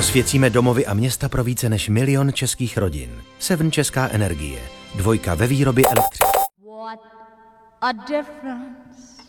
Rozsvěcíme domovy a města pro více než 1 000 000 českých rodin. Seven Česká energie. 2 ve výrobě elektřiny. What a difference